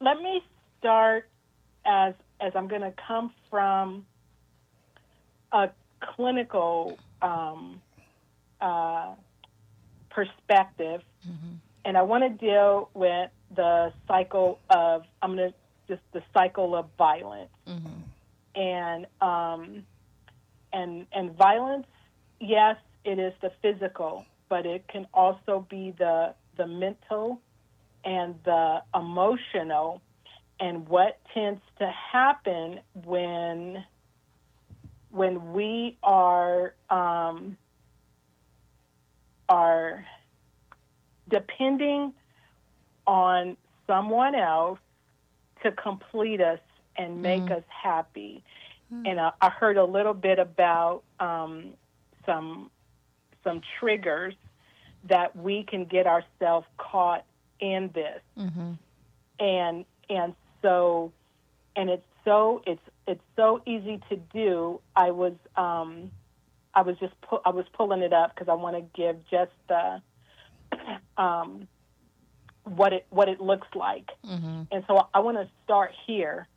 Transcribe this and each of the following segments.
let me start as I'm going to come from a clinical perspective, and I want to deal with the cycle of the cycle of violence, and violence. Yes, it is the physical, but it can also be the mental and the emotional. And what tends to happen when we are depending on someone else to complete us and make us happy. And I heard a little bit about some triggers that we can get ourselves caught in this, and so it's so easy to do. I was pulling it up because I want to give just the what it looks like, and so I want to start here.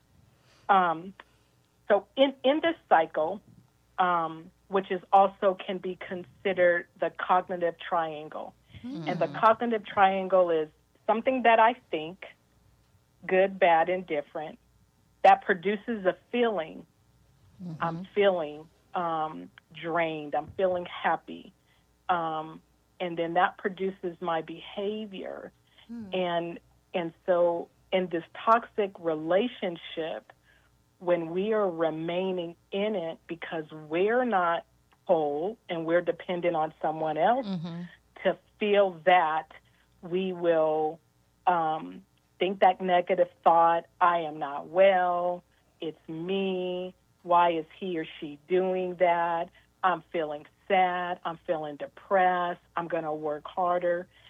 So in this cycle, which is also can be considered the cognitive triangle, and the cognitive triangle is something that I think, good, bad, and different, that produces a feeling. I'm feeling drained. I'm feeling happy. And then that produces my behavior. And so in this toxic relationship, when we are remaining in it because we're not whole and we're dependent on someone else to feel that, we will think that negative thought, I am not well, it's me, why is he or she doing that, I'm feeling sad, I'm feeling depressed, I'm going to work harder.